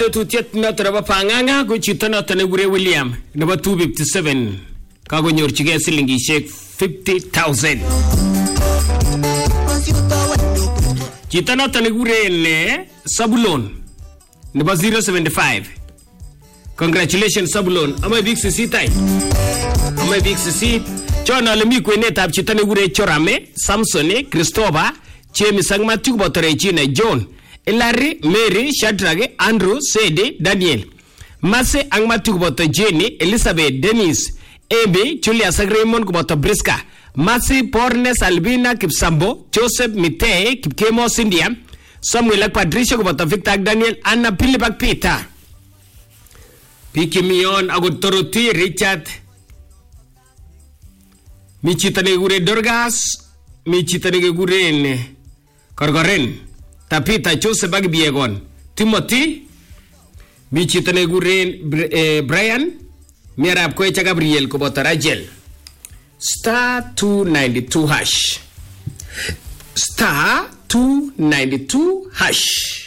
Tutiet noto nebo panganga ko chito noto nekure William nebo 257 kakonyorchigei silingishek 50,000. Chito noto nekure Sabulon nebo 075. Congratulations Sabulon. Amai big sisitai. Amai big sisit. Chona le mi kwenetab chito nekure Chorame, Samson, Christopher, James ak Matthew Botorechine, John, Larry, Mary, Shadrach, Andrew, Sede, Daniel, Mase ang Matthew kuboto Jenny, Elizabeth, Dennis, Ebe, Julius ak Raymond kuboto Briska, Masi, Pornes, Albina, Kipsambo, Joseph, Mitei, Kipkemo, Cynthia, Samuel ak Patricia kuboto Victor ak Daniel, Anna, Philip ak Peter, Piki Mion, akot Toroti, Richard, mi chito nekure Dorgas, mi chito nekure Korkoren, Tapita, Joseph ak Biegon, Timothy, mi chito nekure Brian, Mierab Koecha Gabriel kuboto Rachel. Star 292 hash. Star 292 hash.